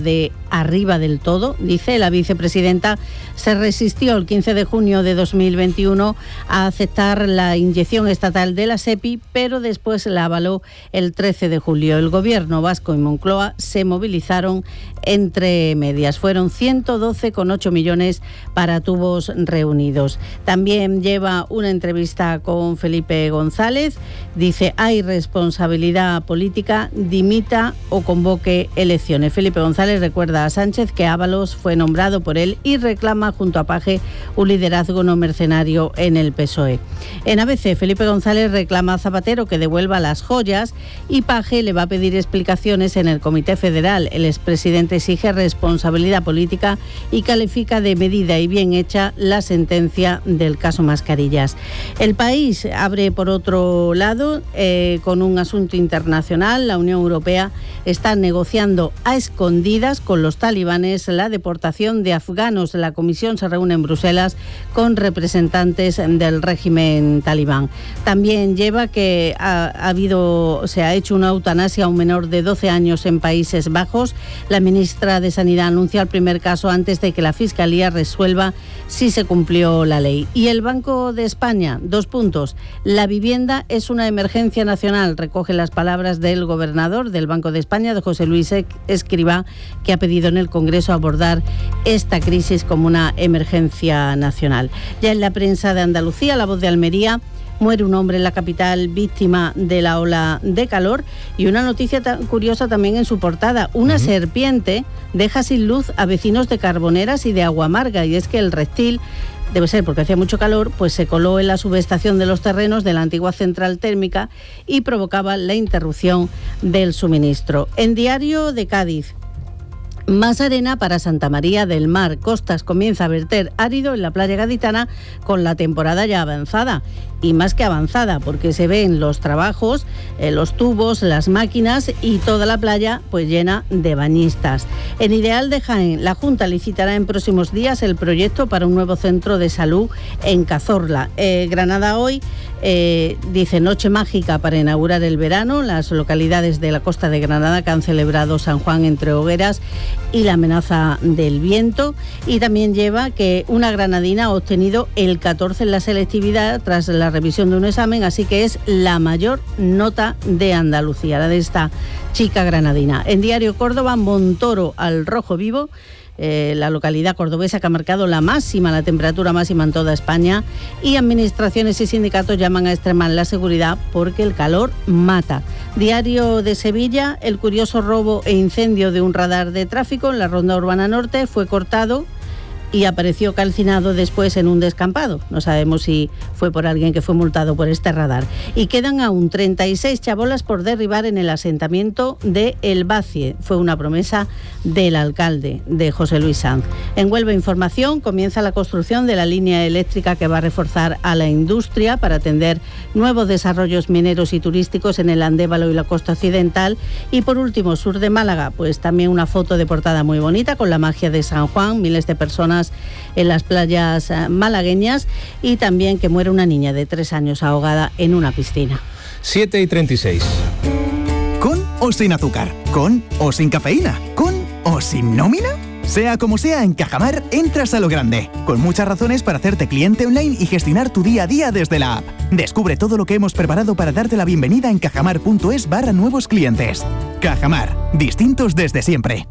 de arriba del todo, dice. La vicepresidenta se resistió el 15 de junio de 2021 a aceptar la inyección estatal de la SEPI, pero después la avaló el 13 de julio. El gobierno vasco y Moncloa se movilizaron entre medias. Fueron 112,8 millones para tubos reunidos. También lleva una entrevista con Felipe González. Dice, hay responsabilidad política, dimita o convoque elecciones. Felipe González recuerda a Sánchez que Ábalos fue nombrado por él y reclama junto a Paje un liderazgo no mercenario en el PSOE. En ABC, Felipe González reclama a Zapatero que devuelva las joyas y Paje le va a pedir explicaciones en el Comité Federal. El expresidente exige responsabilidad política y califica de medida y bien hecha la sentencia del caso Mascarillas. El País abre por otro lado con un asunto internacional. La Unión Europea está negociando a escondidas con los talibanes la deportación de afganos. La comisión se reúne en Bruselas con representantes del régimen talibán. También lleva que se ha hecho una eutanasia a un menor de 12 años en Países Bajos. La ministra de Sanidad anuncia el primer caso antes de que la Fiscalía resuelva si se cumplió la ley. Y el Banco de España, 2 puntos. La vivienda es una emergencia nacional, recoge las palabras del gobernador del Banco de España, de José Luis Escrivá, que ha pedido en el Congreso abordar esta crisis como una emergencia nacional. Ya en la prensa de Andalucía, La Voz de Almería, muere un hombre en la capital víctima de la ola de calor, y una noticia curiosa también en su portada. Una serpiente deja sin luz a vecinos de Carboneras y de Aguamarga, y es que el reptil, debe ser porque hacía mucho calor, pues se coló en la subestación de los terrenos de la antigua central térmica y provocaba la interrupción del suministro. En Diario de Cádiz, más arena para Santa María del Mar. Costas comienza a verter árido en la playa gaditana con la temporada ya avanzada. Y más que avanzada, porque se ven los trabajos, los tubos, las máquinas y toda la playa pues llena de bañistas. En Ideal de Jaén, la Junta licitará en próximos días el proyecto para un nuevo centro de salud en Cazorla. Granada Hoy dice noche mágica para inaugurar el verano. Las localidades de la costa de Granada que han celebrado San Juan entre hogueras y la amenaza del viento. Y también lleva que una granadina ha obtenido el 14 en la selectividad tras la revisión de un examen, así que es la mayor nota de Andalucía, la de esta chica granadina. En Diario Córdoba, Montoro al rojo vivo. La localidad cordobesa que ha marcado la temperatura máxima en toda España, y administraciones y sindicatos llaman a extremar la seguridad porque el calor mata. Diario de Sevilla, el curioso robo e incendio de un radar de tráfico en la Ronda Urbana Norte fue cortado y apareció calcinado después en un descampado. No sabemos si fue por alguien que fue multado por este radar. Y quedan aún 36 chabolas por derribar en el asentamiento de El Bacie. Fue una promesa del alcalde, de José Luis Sanz. En Huelva Información, comienza la construcción de la línea eléctrica que va a reforzar a la industria para atender nuevos desarrollos mineros y turísticos en el Andévalo y la costa occidental. Y por último, sur de Málaga, pues también una foto de portada muy bonita con la magia de San Juan, miles de personas en las playas malagueñas, y también que muere una niña de 3 años ahogada en una piscina. 7:36. ¿Con o sin azúcar? ¿Con o sin cafeína? ¿Con o sin nómina? Sea como sea, en Cajamar entras a lo grande, con muchas razones para hacerte cliente online y gestionar tu día a día desde la app. Descubre todo lo que hemos preparado para darte la bienvenida en cajamar.es/nuevos clientes. Cajamar, distintos desde siempre.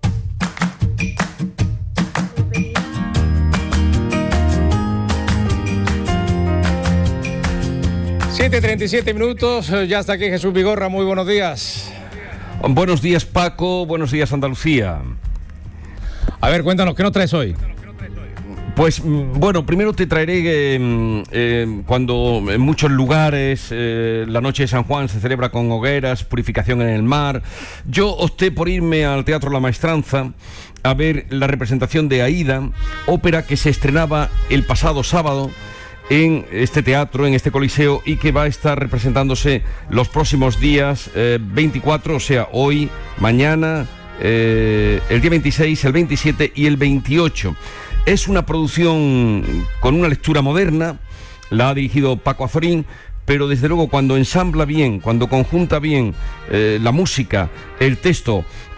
7:37 minutos, ya está aquí Jesús Vigorra, muy buenos días. Buenos días, Paco, buenos días, Andalucía. A ver, cuéntanos, ¿qué nos traes hoy? Pues bueno, primero te traeré cuando en muchos lugares la noche de San Juan se celebra con hogueras, purificación en el mar. Yo opté por irme al Teatro La Maestranza a ver la representación de Aída, ópera que se estrenaba el pasado sábado en este teatro, en este coliseo, y que va a estar representándose los próximos días 24, o sea, hoy, mañana, el día 26, el 27 y el 28. Es una producción con una lectura moderna, la ha dirigido Paco Azorín, pero desde luego cuando ensambla bien, cuando conjunta bien la música, el texto,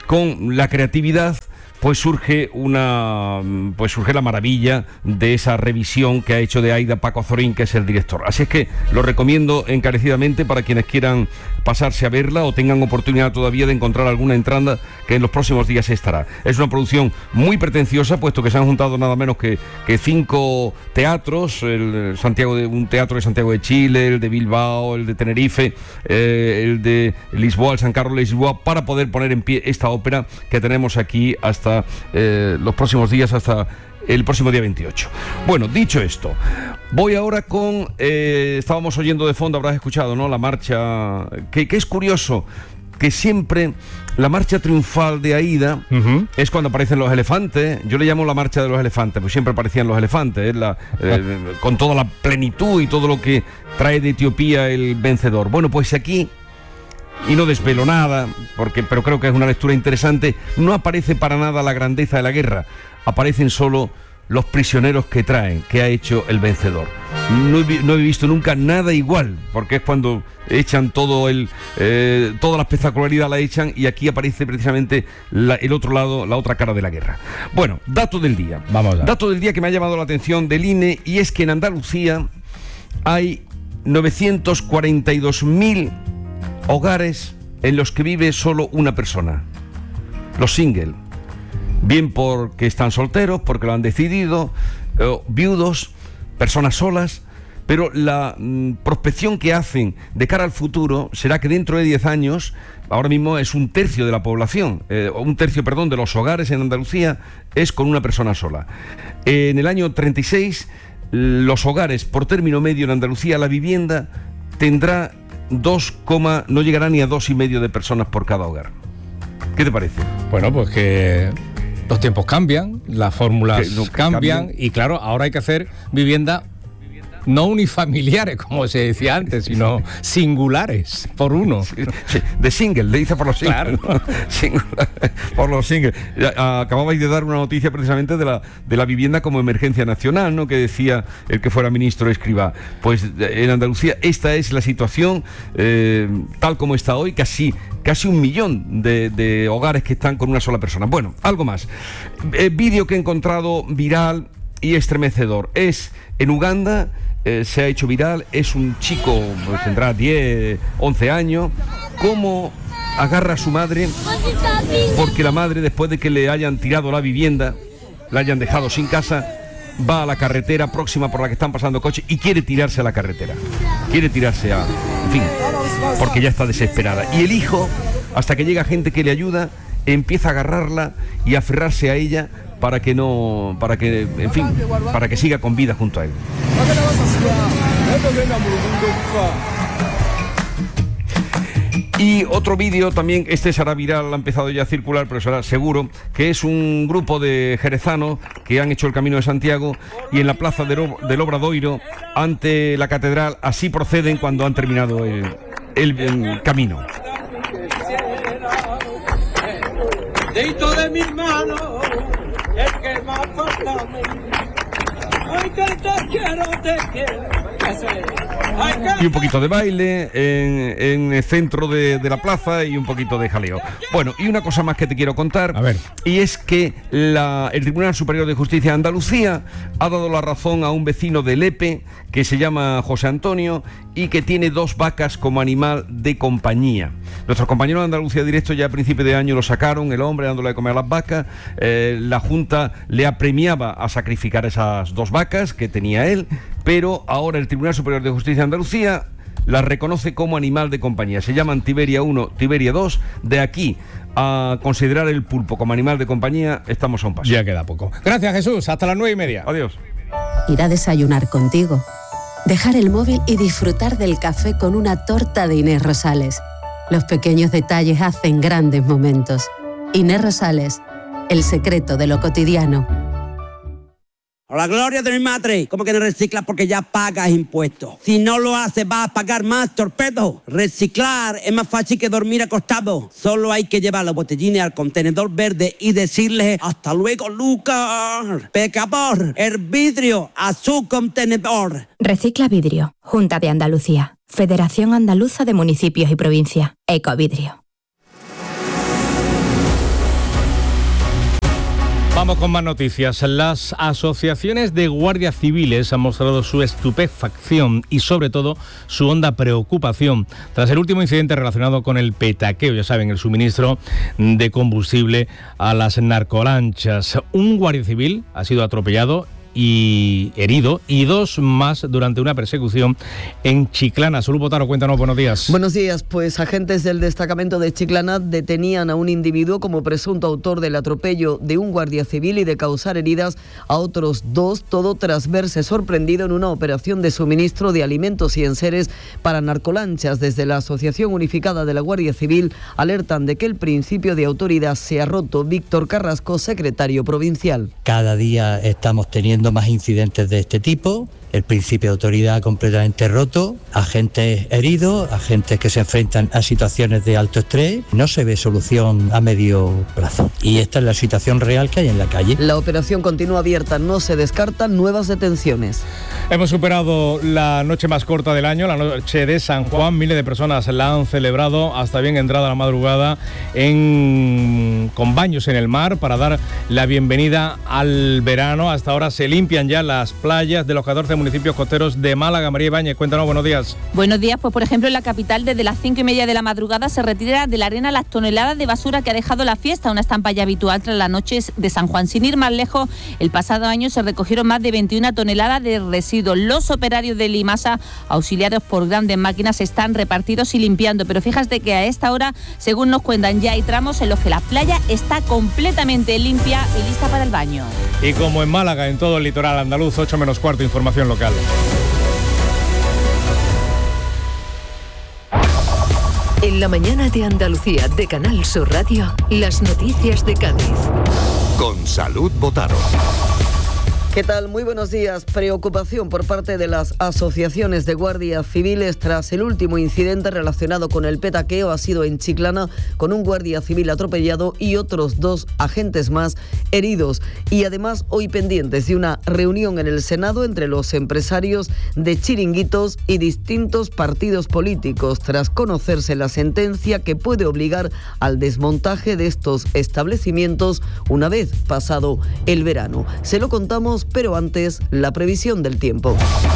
con la creatividad, pues surge la maravilla de esa revisión que ha hecho de Aida Paco Azorín, que es el director. Así es que lo recomiendo encarecidamente para quienes quieran pasarse a verla o tengan oportunidad todavía de encontrar alguna entrada, que en los próximos días estará. Es una producción muy pretenciosa, puesto que se han juntado nada menos que 5 teatros, un teatro de Santiago de Chile, el de Bilbao, el de Tenerife, el de Lisboa, el San Carlos de Lisboa, para poder poner en pie esta ópera que tenemos aquí hasta los próximos días, hasta el próximo día 28. Bueno, dicho esto, voy ahora con... estábamos oyendo de fondo, habrás escuchado, ¿no?, la marcha, que es curioso, que siempre la marcha triunfal de Aida es cuando aparecen los elefantes. Yo le llamo la marcha de los elefantes, pues siempre aparecían los elefantes, con toda la plenitud y todo lo que trae de Etiopía el vencedor. Bueno, pues aquí... y no desvelo nada, pero creo que es una lectura interesante, no aparece para nada la grandeza de la guerra, aparecen solo los prisioneros que ha hecho el vencedor. No he visto nunca nada igual, porque es cuando echan toda la espectacularidad la echan, y aquí aparece precisamente el otro lado, la otra cara de la guerra. Bueno, dato del día. Vamos a... Dato del día que me ha llamado la atención del INE, y es que en Andalucía hay 942.000 hogares en los que vive solo una persona, los single, bien porque están solteros, porque lo han decidido, viudos, personas solas, pero la prospección que hacen de cara al futuro será que dentro de 10 años, ahora mismo es un tercio de la población, de los hogares en Andalucía es con una persona sola. En el año 36, los hogares por término medio en Andalucía, la vivienda tendrá no llegará ni a 2,5 de personas por cada hogar. ¿Qué te parece? Bueno, pues que los tiempos cambian, las fórmulas cambian, y claro, ahora hay que hacer vivienda no unifamiliares, como se decía antes, sino singulares, por uno. Sí, de single, le dice por los singles. Claro. Por los singles. Acababais de dar una noticia precisamente de la vivienda como emergencia nacional, ¿no?, que decía el que fuera ministro Escrivá. Pues en Andalucía esta es la situación tal como está hoy, casi 1 millón de hogares que están con una sola persona. Bueno, algo más. Vídeo que he encontrado viral y estremecedor. Es en Uganda. Se ha hecho viral, es un chico, pues tendrá 10, 11 años, cómo agarra a su madre, porque la madre, después de que le hayan tirado la vivienda, la hayan dejado sin casa, va a la carretera próxima por la que están pasando coches y quiere tirarse a la carretera, en fin, porque ya está desesperada. Y el hijo, hasta que llega gente que le ayuda, empieza a agarrarla y a aferrarse a ella para que siga con vida junto a él. Y otro vídeo también, este será viral, ha empezado ya a circular, pero será seguro, que es un grupo de jerezanos que han hecho el Camino de Santiago, y en la plaza del Obradoiro, ante la catedral, así proceden cuando han terminado el camino. Dedito de mis manos, el que más falta a mí. Ay, que te quiero, te quiero. Y un poquito de baile en el centro de la plaza, y un poquito de jaleo. Bueno, y una cosa más que te quiero contar, a ver. Y es que el Tribunal Superior de Justicia de Andalucía ha dado la razón a un vecino de Lepe que se llama José Antonio y que tiene 2 vacas como animal de compañía. Nuestros compañeros de Andalucía Directo ya a principio de año lo sacaron, el hombre dándole de comer a las vacas. La Junta le apremiaba a sacrificar esas 2 vacas que tenía él, pero ahora el Tribunal Superior de Justicia de Andalucía las reconoce como animal de compañía. Se llaman Tiberia 1, Tiberia 2. De aquí a considerar el pulpo como animal de compañía, estamos a un paso. Ya queda poco. Gracias, Jesús. Hasta las 9:30. Adiós. Ir a desayunar contigo. Dejar el móvil y disfrutar del café con una torta de Inés Rosales. Los pequeños detalles hacen grandes momentos. Inés Rosales, el secreto de lo cotidiano. A la gloria de mi madre, ¿cómo que no reciclas? Porque ya pagas impuestos. Si no lo haces, vas a pagar más, torpedo. Reciclar es más fácil que dormir acostado. Solo hay que llevar los botellines al contenedor verde y decirles hasta luego, Lucas. Pecador, el vidrio a su contenedor. Recicla Vidrio, Junta de Andalucía, Federación Andaluza de Municipios y Provincias, Ecovidrio. Vamos con más noticias. Las asociaciones de guardias civiles han mostrado su estupefacción y sobre todo su honda preocupación tras el último incidente relacionado con el petaqueo, ya saben, el suministro de combustible a las narcolanchas. Un guardia civil ha sido atropellado y herido, y 2 más durante una persecución en Chiclana. Salud Botaro, cuéntanos, buenos días. Buenos días, pues agentes del destacamento de Chiclana detenían a un individuo como presunto autor del atropello de un guardia civil y de causar heridas a otros 2, todo tras verse sorprendido en una operación de suministro de alimentos y enseres para narcolanchas. Desde la Asociación Unificada de la Guardia Civil alertan de que el principio de autoridad se ha roto. Víctor Carrasco, secretario provincial. Cada día estamos teniendo más incidentes de este tipo. El principio de autoridad completamente roto, agentes heridos, agentes que se enfrentan a situaciones de alto estrés. No se ve solución a medio plazo. Y esta es la situación real que hay en la calle. La operación continúa abierta, no se descartan nuevas detenciones. Hemos superado la noche más corta del año, la noche de San Juan. Miles de personas la han celebrado hasta bien entrada la madrugada con baños en el mar para dar la bienvenida al verano. Hasta ahora se limpian ya las playas de los 14 municipios costeros de Málaga. María Ibáñez, cuéntanos, buenos días. Buenos días, pues por ejemplo en la capital desde las 5:30 de la madrugada se retira de la arena las toneladas de basura que ha dejado la fiesta, una estampa ya habitual tras las noches de San Juan. Sin ir más lejos, el pasado año se recogieron más de 21 toneladas de residuos. Los operarios de Limasa, auxiliados por grandes máquinas, están repartidos y limpiando, pero fíjate que a esta hora, según nos cuentan, ya hay tramos en los que la playa está completamente limpia y lista para el baño. Y como en Málaga, en todo el litoral andaluz, 8 menos cuarto, información local. En la mañana de Andalucía de Canal Sur Radio, las noticias de Cádiz. Con Salud Botaro. ¿Qué tal? Muy buenos días. Preocupación por parte de las asociaciones de guardias civiles tras el último incidente relacionado con el petaqueo. Ha sido en Chiclana, con un guardia civil atropellado y otros 2 agentes más heridos. Y además hoy pendientes de una reunión en el Senado entre los empresarios de chiringuitos y distintos partidos políticos, tras conocerse la sentencia que puede obligar al desmontaje de estos establecimientos una vez pasado el verano. Se lo contamos, pero antes, la previsión del tiempo.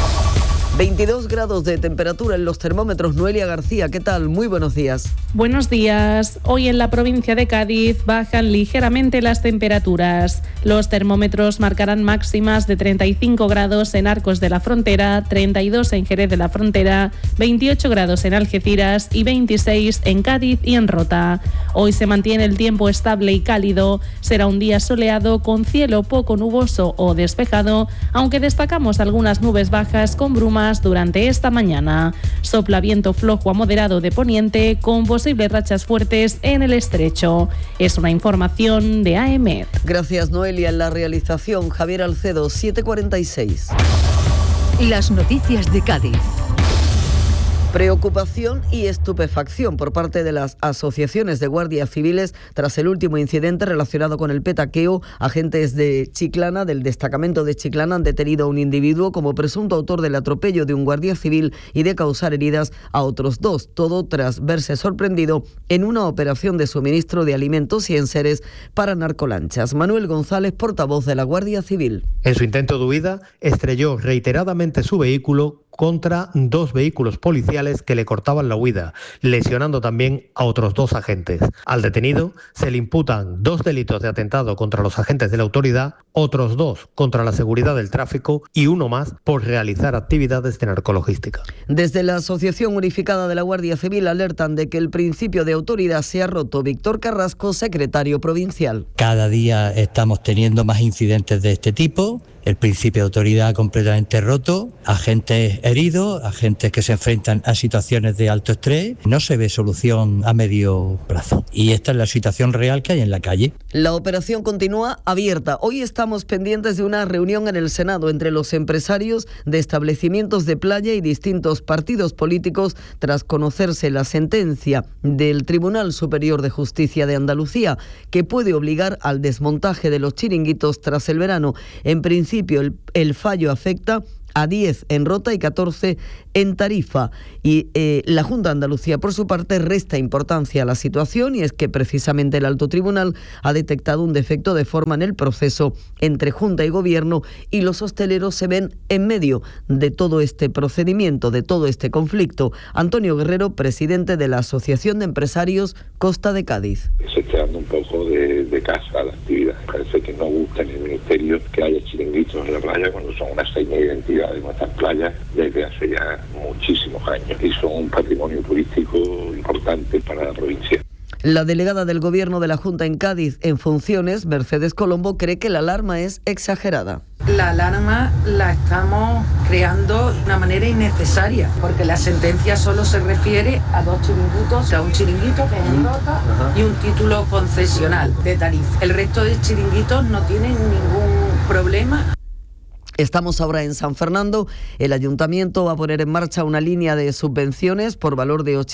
22 grados de temperatura en los termómetros. Noelia García, ¿qué tal? Muy buenos días. Buenos días. Hoy en la provincia de Cádiz bajan ligeramente las temperaturas. Los termómetros marcarán máximas de 35 grados en Arcos de la Frontera, 32 en Jerez de la Frontera, 28 grados en Algeciras y 26 en Cádiz y en Rota. Hoy se mantiene el tiempo estable y cálido. Será un día soleado con cielo poco nuboso o despejado, aunque destacamos algunas nubes bajas con brumas durante esta mañana. Sopla viento flojo a moderado de poniente con posibles rachas fuertes en el estrecho. Es una información de AEMET. Gracias, Noelia. En la realización, Javier Alcedo, 7:46. Las noticias de Cádiz. Preocupación y estupefacción por parte de las asociaciones de guardias civiles tras el último incidente relacionado con el petaqueo. Agentes de Chiclana, del destacamento de Chiclana, han detenido a un individuo como presunto autor del atropello de un guardia civil y de causar heridas a otros 2, todo tras verse sorprendido en una operación de suministro de alimentos y enseres para narcolanchas. Manuel González, portavoz de la Guardia Civil. En su intento de huida, estrelló reiteradamente su vehículo contra 2 vehículos policiales que le cortaban la huida, lesionando también a otros 2 agentes. Al detenido se le imputan 2 delitos de atentado contra los agentes de la autoridad, otros 2 contra la seguridad del tráfico y 1 más por realizar actividades de narcologística. Desde la Asociación Unificada de la Guardia Civil alertan de que el principio de autoridad se ha roto. Víctor Carrasco, secretario provincial. Cada día estamos teniendo más incidentes de este tipo. El principio de autoridad completamente roto, agentes heridos, agentes que se enfrentan a situaciones de alto estrés. No se ve solución a medio plazo. Y esta es la situación real que hay en la calle. La operación continúa abierta. Hoy estamos pendientes de una reunión en el Senado entre los empresarios de establecimientos de playa y distintos partidos políticos tras conocerse la sentencia del Tribunal Superior de Justicia de Andalucía, que puede obligar al desmontaje de los chiringuitos tras el verano. En principio, el fallo afecta a 10 en Rota y 14 en Tarifa. Y la Junta de Andalucía, por su parte, resta importancia a la situación, y es que precisamente el Alto Tribunal ha detectado un defecto de forma en el proceso entre Junta y Gobierno, y los hosteleros se ven en medio de todo este procedimiento, de todo este conflicto. Antonio Guerrero, presidente de la Asociación de Empresarios Costa de Cádiz. Se está dando un poco de casa a la actividad. Parece que no gusta en el Ministerio que haya chiringuitos en la playa cuando son una seña de identidad de nuestras playas desde hace ya muchísimos años y son un patrimonio turístico importante para la provincia. La delegada del Gobierno de la Junta en Cádiz en funciones, Mercedes Colombo, cree que la alarma es exagerada. La alarma la estamos creando de una manera innecesaria, porque la sentencia solo se refiere a 2 chiringuitos, a un chiringuito que es en Rota y un título concesional de Tarifa. El resto de chiringuitos no tienen ningún problema. Estamos ahora en San Fernando. El Ayuntamiento va a poner en marcha una línea de subvenciones por valor de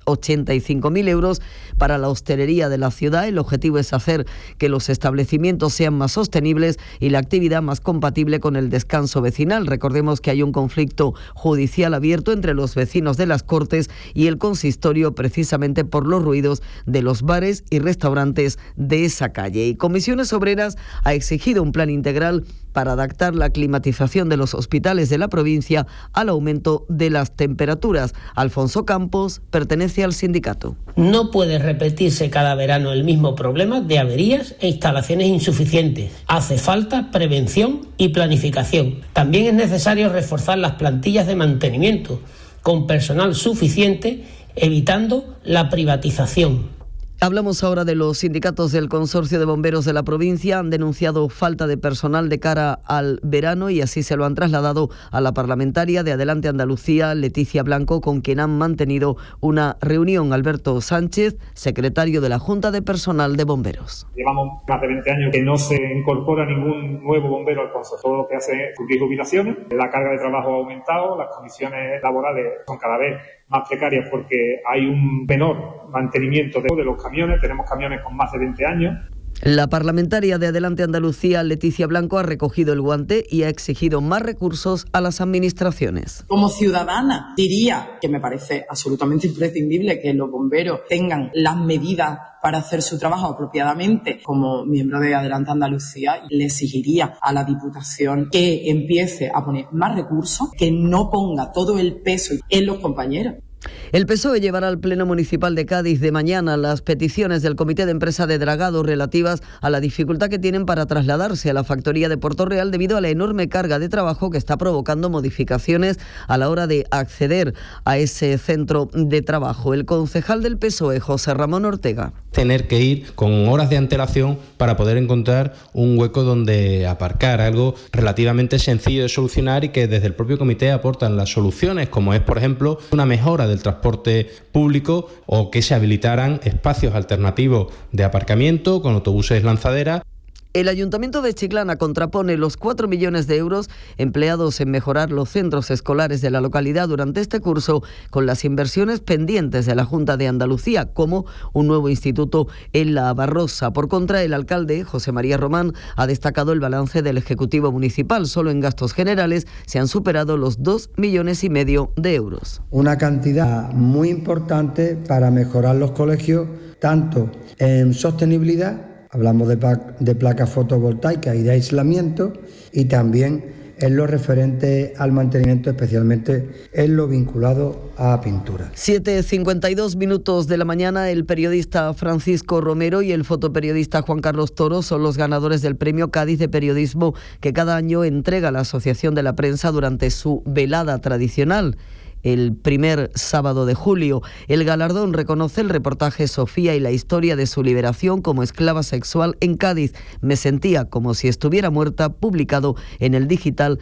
85.000 euros para la hostelería de la ciudad. El objetivo es hacer que los establecimientos sean más sostenibles y la actividad más compatible con el descanso vecinal. Recordemos que hay un conflicto judicial abierto entre los vecinos de Las Cortes y el consistorio, precisamente por los ruidos de los bares y restaurantes de esa calle. Y Comisiones Obreras ha exigido un plan integral para adaptar la climatización de los hospitales de la provincia al aumento de las temperaturas. Alfonso Campos pertenece al sindicato. No puede repetirse cada verano el mismo problema de averías e instalaciones insuficientes. Hace falta prevención y planificación. También es necesario reforzar las plantillas de mantenimiento con personal suficiente, evitando la privatización. Hablamos ahora de los sindicatos del Consorcio de Bomberos de la provincia. Han denunciado falta de personal de cara al verano y así se lo han trasladado a la parlamentaria de Adelante Andalucía, Leticia Blanco, con quien han mantenido una reunión. Alberto Sánchez, secretario de la Junta de Personal de Bomberos. Llevamos más de 20 años que no se incorpora ningún nuevo bombero al Consejo. Todo lo que hace es cumplir jubilaciones. La carga de trabajo ha aumentado, las condiciones laborales son cada vez más precarias porque hay un menor mantenimiento de los camiones. Tenemos camiones con más de 20 años. La parlamentaria de Adelante Andalucía, Leticia Blanco, ha recogido el guante y ha exigido más recursos a las administraciones. Como ciudadana, diría que me parece absolutamente imprescindible que los bomberos tengan las medidas para hacer su trabajo apropiadamente. Como miembro de Adelante Andalucía, le exigiría a la Diputación que empiece a poner más recursos, que no ponga todo el peso en los compañeros. El PSOE llevará al Pleno Municipal de Cádiz de mañana las peticiones del Comité de Empresa de Dragado relativas a la dificultad que tienen para trasladarse a la factoría de Puerto Real debido a la enorme carga de trabajo que está provocando modificaciones a la hora de acceder a ese centro de trabajo. El concejal del PSOE, José Ramón Ortega. Tener que ir con horas de antelación para poder encontrar un hueco donde aparcar, algo relativamente sencillo de solucionar y que desde el propio comité aportan las soluciones, como es, por ejemplo, una mejora del transporte público o que se habilitaran espacios alternativos de aparcamiento con autobuses lanzaderas. El Ayuntamiento de Chiclana contrapone los 4 millones de euros empleados en mejorar los centros escolares de la localidad durante este curso con las inversiones pendientes de la Junta de Andalucía, como un nuevo instituto en La Barrosa. Por contra, el alcalde, José María Román, ha destacado el balance del Ejecutivo Municipal. Solo en gastos generales se han superado los 2,5 millones de euros. Una cantidad muy importante para mejorar los colegios, tanto en sostenibilidad, hablamos de placas fotovoltaicas y de aislamiento, y también en lo referente al mantenimiento, especialmente en lo vinculado a pintura. 7:52 minutos de la mañana. El periodista Francisco Romero y el fotoperiodista Juan Carlos Toro son los ganadores del Premio Cádiz de Periodismo que cada año entrega la Asociación de la Prensa durante su velada tradicional. El primer sábado de julio. El galardón reconoce el reportaje Sofía y la historia de su liberación como esclava sexual en Cádiz. Me sentía como si estuviera muerta, publicado en el digital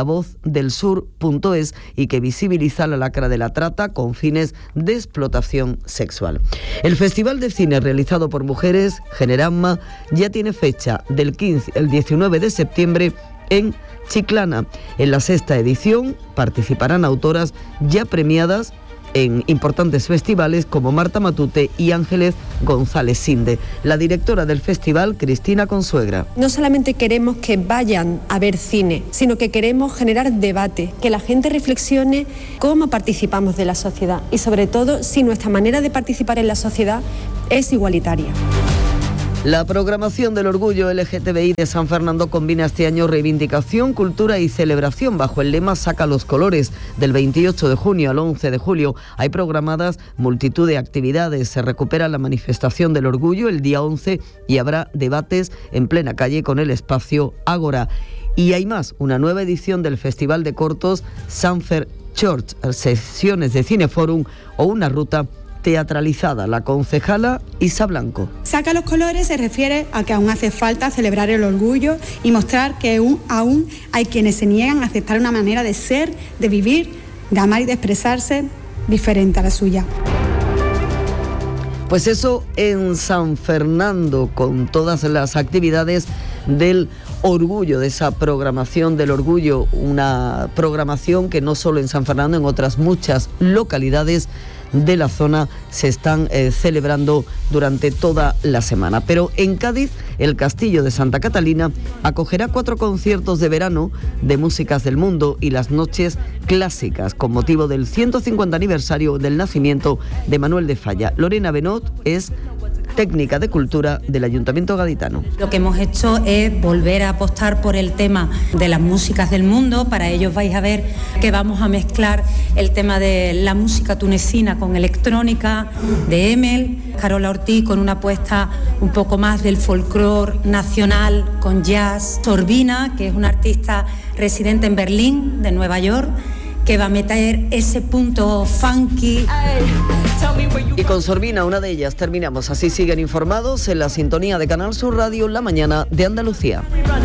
lavozdelsur.es y que visibiliza la lacra de la trata con fines de explotación sexual. El Festival de Cine realizado por mujeres, Generamma, ya tiene fecha del 15 al 19 de septiembre en Chiclana. En la 6ª edición participarán autoras ya premiadas en importantes festivales como Marta Matute y Ángeles González Sinde. La directora del festival, Cristina Consuegra. No solamente queremos que vayan a ver cine, sino que queremos generar debate, que la gente reflexione cómo participamos de la sociedad y sobre todo si nuestra manera de participar en la sociedad es igualitaria. La programación del orgullo LGTBI de San Fernando combina este año reivindicación, cultura y celebración bajo el lema Saca los colores. Del 28 de junio al 11 de julio hay programadas multitud de actividades. Se recupera la manifestación del orgullo el día 11 y habrá debates en plena calle con el espacio Ágora. Y hay más, una nueva edición del Festival de Cortos Sanfer Church, sesiones de Cineforum o una ruta teatralizada. La concejala Isa Blanco. Saca los colores se refiere a que aún hace falta celebrar el orgullo y mostrar que aún hay quienes se niegan a aceptar una manera de ser, de vivir, de amar y de expresarse diferente a la suya. Pues eso en San Fernando, con todas las actividades del orgullo, de esa programación del orgullo, una programación que no solo en San Fernando, en otras muchas localidades de la zona se están celebrando durante toda la semana. Pero en Cádiz, el Castillo de Santa Catalina acogerá 4 conciertos de verano de músicas del mundo y las noches clásicas con motivo del 150 aniversario del nacimiento de Manuel de Falla. Lorena Benot es técnica de cultura del Ayuntamiento gaditano. Lo que hemos hecho es volver a apostar por el tema de las músicas del mundo. Para ello vais a ver que vamos a mezclar el tema de la música tunecina con electrónica, de Emel, Carola Ortiz con una apuesta un poco más del folclore nacional con jazz, Sorbina, que es una artista residente en Berlín, de Nueva York, que va a meter ese punto funky. Y con Sorbina, una de ellas, terminamos. Así siguen informados en la sintonía de Canal Sur Radio, La Mañana de Andalucía.